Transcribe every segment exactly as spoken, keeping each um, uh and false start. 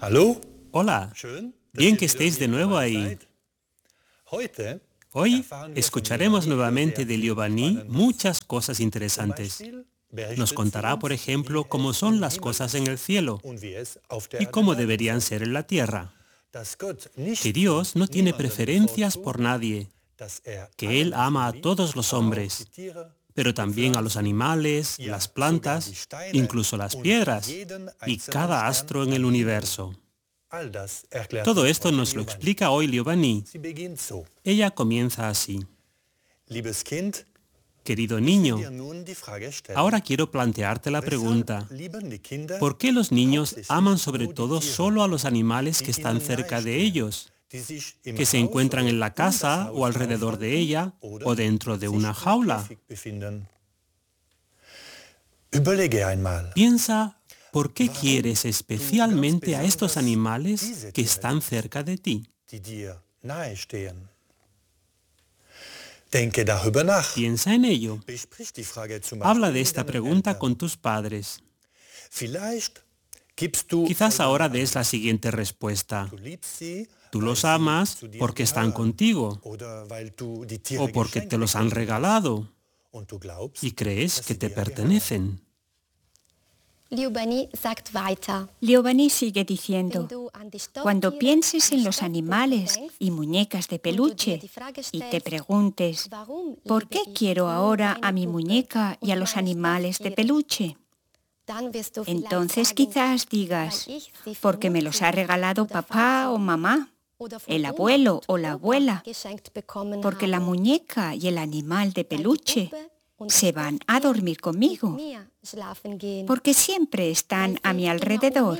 Hallo, Hola, bien que estéis de nuevo ahí. Hoy escucharemos nuevamente de Liobani muchas cosas interesantes. Nos contará, por ejemplo, cómo son las cosas en el cielo y cómo deberían ser en la tierra. Que Dios no tiene preferencias por nadie, que Él ama a todos los hombres, pero también a los animales, las plantas, incluso las piedras y cada astro en el universo. Todo esto nos lo explica hoy Liobani. Ella comienza así. Querido niño, ahora quiero plantearte la pregunta. ¿Por qué los niños aman sobre todo solo a los animales que están cerca de ellos, que se encuentran en la casa o alrededor de ella o dentro de una jaula? Piensa, ¿por qué quieres especialmente a estos animales que están cerca de ti? Piensa en ello. Habla de esta pregunta con tus padres. Quizás ahora des la siguiente respuesta. Tú los amas porque están contigo o porque te los han regalado y crees que te pertenecen. Liobani sigue diciendo, cuando pienses en los animales y muñecas de peluche y te preguntes, ¿por qué quiero ahora a mi muñeca y a los animales de peluche? Entonces quizás digas, porque me los ha regalado papá o mamá, el abuelo o la abuela, porque la muñeca y el animal de peluche se van a dormir conmigo, porque siempre están a mi alrededor.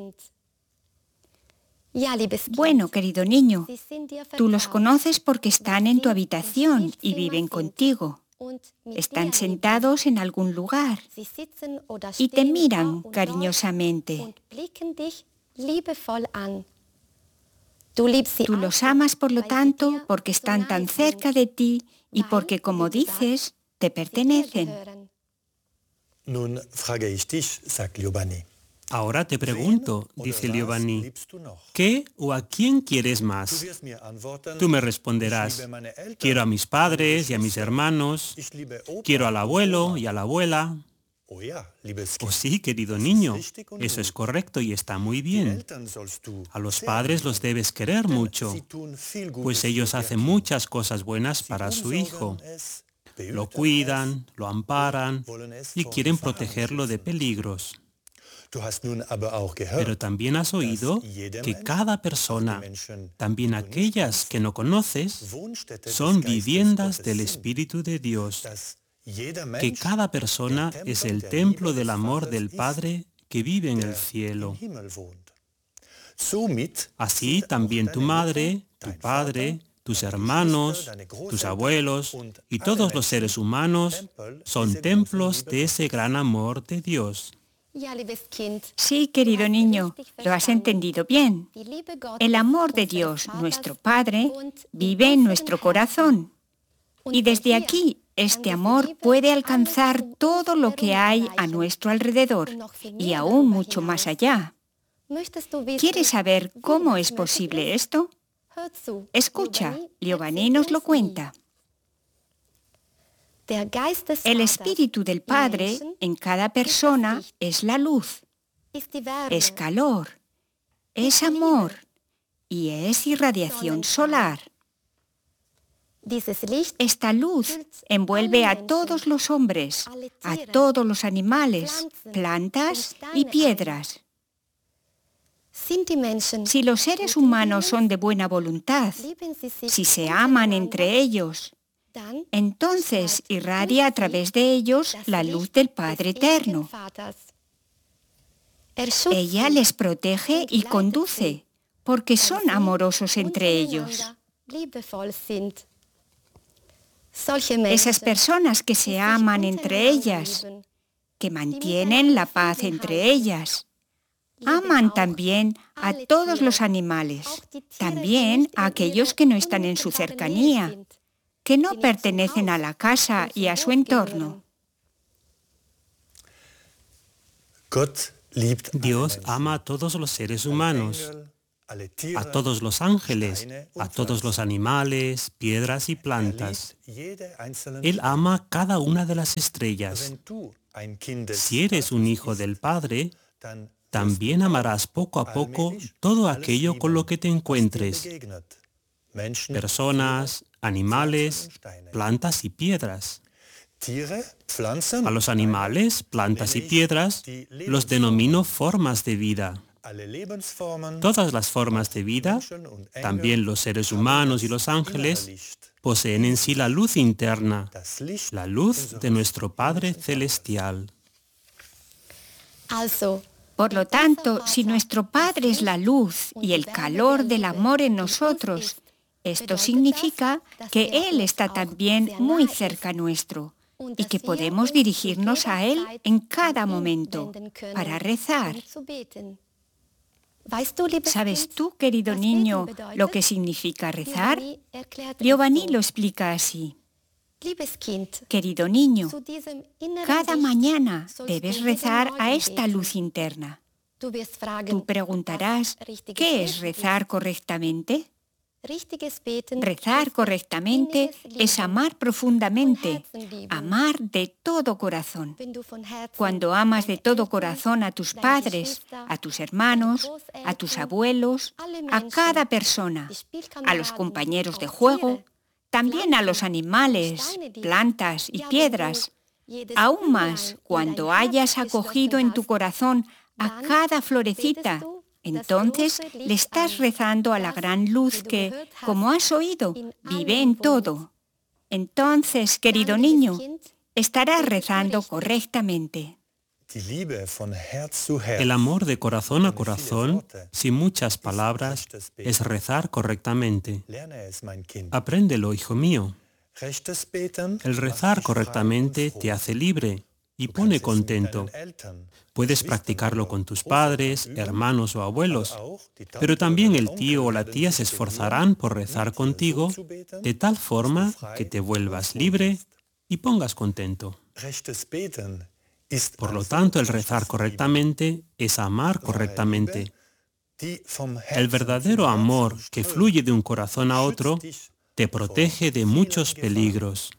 Bueno, querido niño, tú los conoces porque están en tu habitación y viven contigo. Están sentados en algún lugar y te miran cariñosamente. Tú los amas, por lo tanto, porque están tan cerca de ti y porque, como dices, te pertenecen. Ahora te pregunto, dice Liobani, ¿qué o a quién quieres más? Tú me responderás, quiero a mis padres y a mis hermanos, quiero al abuelo y a la abuela. Oh sí, querido niño, eso es correcto y está muy bien. A los padres los debes querer mucho, pues ellos hacen muchas cosas buenas para su hijo. Lo cuidan, lo amparan y quieren protegerlo de peligros. Pero también has oído que cada persona, también aquellas que no conoces, son viviendas del Espíritu de Dios, que cada persona es el templo del amor del Padre que vive en el cielo. Así también tu madre, tu padre, tus hermanos, tus abuelos y todos los seres humanos son templos de ese gran amor de Dios. Sí, querido niño, lo has entendido bien. El amor de Dios, nuestro Padre, vive en nuestro corazón. Y desde aquí, este amor puede alcanzar todo lo que hay a nuestro alrededor y aún mucho más allá. ¿Quieres saber cómo es posible esto? Escucha, Liobani nos lo cuenta. El Espíritu del Padre en cada persona es la luz, es calor, es amor y es irradiación solar. Esta luz envuelve a todos los hombres, a todos los animales, plantas y piedras. Si los seres humanos son de buena voluntad, si se aman entre ellos, entonces irradia a través de ellos la luz del Padre Eterno. Ella les protege y conduce, porque son amorosos entre ellos. Esas personas que se aman entre ellas, que mantienen la paz entre ellas, aman también a todos los animales, también a aquellos que no están en su cercanía, que no pertenecen a la casa y a su entorno. Dios ama a todos los seres humanos, a todos los ángeles, a todos los animales, piedras y plantas. Él ama cada una de las estrellas. Si eres un hijo del Padre, también amarás poco a poco todo aquello con lo que te encuentres. Personas, animales, plantas y piedras. A los animales, plantas y piedras los denomino formas de vida. Todas las formas de vida, también los seres humanos y los ángeles, poseen en sí la luz interna, la luz de nuestro Padre Celestial. Por lo tanto, si nuestro Padre es la luz y el calor del amor en nosotros, esto significa que Él está también muy cerca nuestro y que podemos dirigirnos a Él en cada momento para rezar. ¿Sabes tú, querido niño, lo que significa rezar? Giovanni lo explica así. Querido niño, cada mañana debes rezar a esta luz interna. Tú preguntarás, ¿qué es rezar correctamente? Rezar correctamente es amar profundamente, amar de todo corazón. Cuando amas de todo corazón a tus padres, a tus hermanos, a tus abuelos, a cada persona, a los compañeros de juego, también a los animales, plantas y piedras, aún más cuando hayas acogido en tu corazón a cada florecita, entonces le estás rezando a la gran luz que, como has oído, vive en todo. Entonces, querido niño, estarás rezando correctamente. El amor de corazón a corazón, sin muchas palabras, es rezar correctamente. Apréndelo, hijo mío. El rezar correctamente te hace libre y pone contento. Puedes practicarlo con tus padres, hermanos o abuelos, pero también el tío o la tía se esforzarán por rezar contigo de tal forma que te vuelvas libre y pongas contento. Por lo tanto, el rezar correctamente es amar correctamente. El verdadero amor que fluye de un corazón a otro te protege de muchos peligros.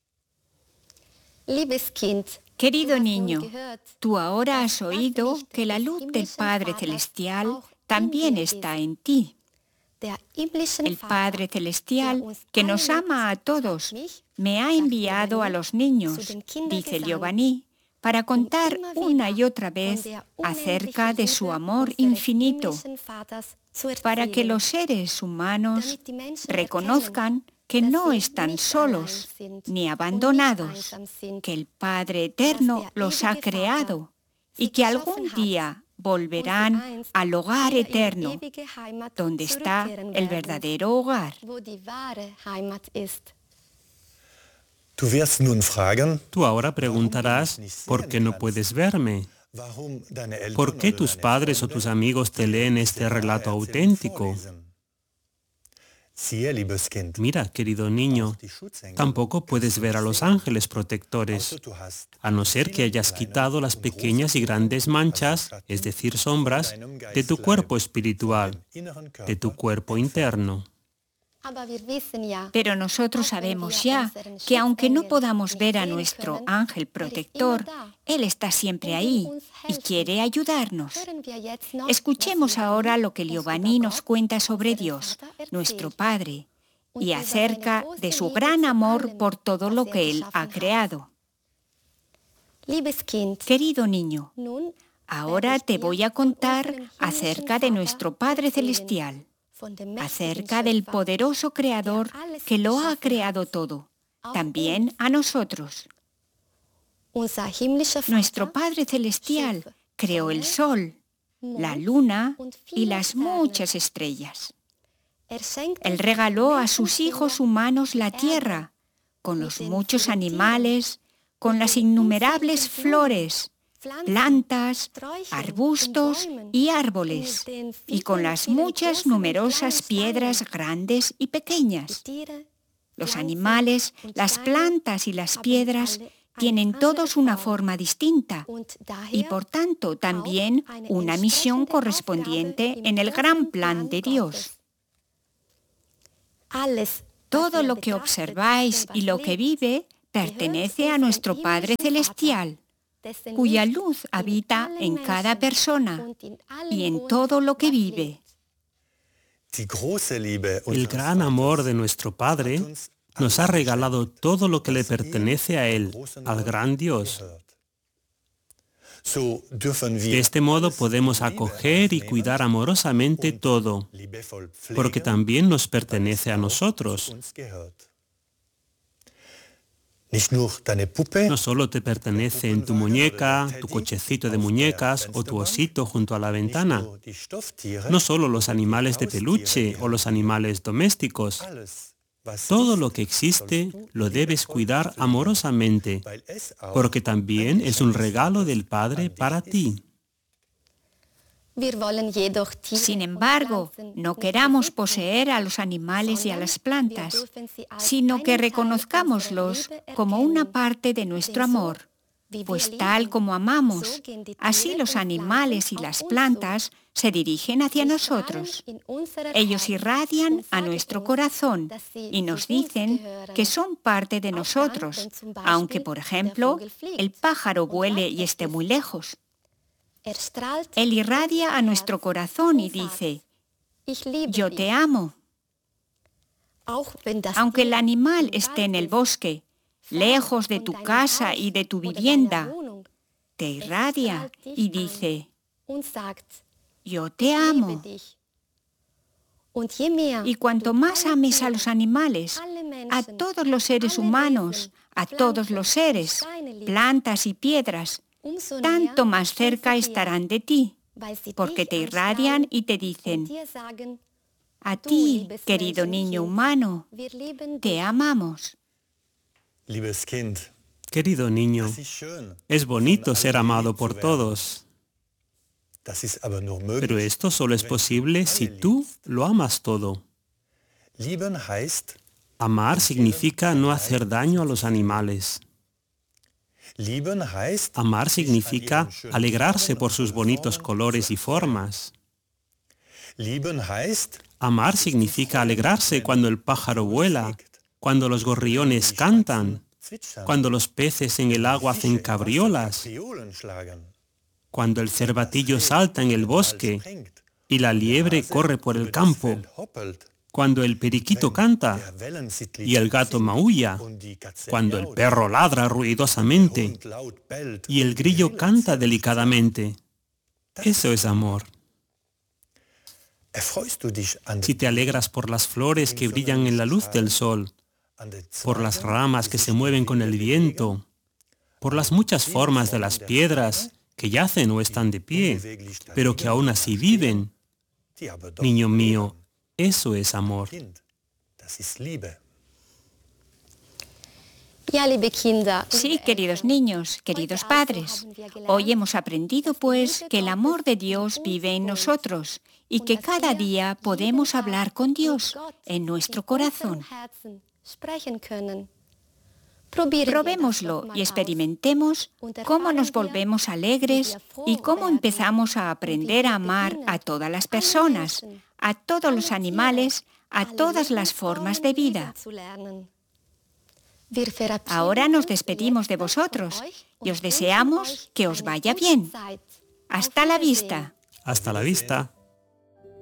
Querido niño, tú ahora has oído que la luz del Padre Celestial también está en ti. El Padre Celestial, que nos ama a todos, me ha enviado a los niños, dice Giovanni, para contar una y otra vez acerca de su amor infinito, para que los seres humanos reconozcan que no están solos ni abandonados, que el Padre Eterno los ha creado y que algún día volverán al hogar eterno, donde está el verdadero hogar. Tú ahora preguntarás, ¿por qué no puedes verme? ¿Por qué tus padres o tus amigos te leen este relato auténtico? Mira, querido niño, tampoco puedes ver a los ángeles protectores, a no ser que hayas quitado las pequeñas y grandes manchas, es decir, sombras, de tu cuerpo espiritual, de tu cuerpo interno. Pero nosotros sabemos ya que aunque no podamos ver a nuestro ángel protector, Él está siempre ahí y quiere ayudarnos. Escuchemos ahora lo que Giovanni nos cuenta sobre Dios, nuestro Padre, y acerca de su gran amor por todo lo que Él ha creado. Querido niño, ahora te voy a contar acerca de nuestro Padre Celestial, acerca del poderoso Creador que lo ha creado todo, también a nosotros. Nuestro Padre Celestial creó el sol, la luna y las muchas estrellas. Él regaló a sus hijos humanos la tierra, con los muchos animales, con las innumerables flores, plantas, arbustos y árboles, y con las muchas numerosas piedras grandes y pequeñas. Los animales, las plantas y las piedras tienen todos una forma distinta y por tanto también una misión correspondiente en el gran plan de Dios. Todo lo que observáis y lo que vive pertenece a nuestro Padre Celestial, cuya luz habita en cada persona y en todo lo que vive. El gran amor de nuestro Padre nos ha regalado todo lo que le pertenece a Él, al gran Dios. De este modo podemos acoger y cuidar amorosamente todo, porque también nos pertenece a nosotros. No solo te pertenece en tu muñeca, tu cochecito de muñecas o tu osito junto a la ventana. No solo los animales de peluche o los animales domésticos. Todo lo que existe lo debes cuidar amorosamente, porque también es un regalo del Padre para ti. Sin embargo, no queramos poseer a los animales y a las plantas, sino que reconozcámoslos como una parte de nuestro amor, pues tal como amamos, así los animales y las plantas se dirigen hacia nosotros. Ellos irradian a nuestro corazón y nos dicen que son parte de nosotros, aunque, por ejemplo, el pájaro vuele y esté muy lejos. Él irradia a nuestro corazón y dice, yo te amo. Aunque el animal esté en el bosque, lejos de tu casa y de tu vivienda, te irradia y dice, yo te amo. Y cuanto más ames a los animales, a todos los seres humanos, a todos los seres, plantas y piedras, tanto más cerca estarán de ti, porque te irradian y te dicen, a ti, querido niño humano, te amamos. Querido niño, es bonito ser amado por todos, pero esto solo es posible si tú lo amas todo. Amar significa no hacer daño a los animales. Amar significa alegrarse por sus bonitos colores y formas. Amar significa alegrarse cuando el pájaro vuela, cuando los gorriones cantan, cuando los peces en el agua hacen cabriolas, cuando el cervatillo salta en el bosque y la liebre corre por el campo, cuando el periquito canta y el gato maulla, cuando el perro ladra ruidosamente y el grillo canta delicadamente. Eso es amor. Si te alegras por las flores que brillan en la luz del sol, por las ramas que se mueven con el viento, por las muchas formas de las piedras que yacen o están de pie, pero que aún así viven, niño mío, eso es amor. Sí, queridos niños, queridos padres, hoy hemos aprendido pues que el amor de Dios vive en nosotros y que cada día podemos hablar con Dios en nuestro corazón. Probémoslo y experimentemos cómo nos volvemos alegres y cómo empezamos a aprender a amar a todas las personas, a todos los animales, a todas las formas de vida. Ahora nos despedimos de vosotros y os deseamos que os vaya bien. Hasta la vista. Hasta la vista.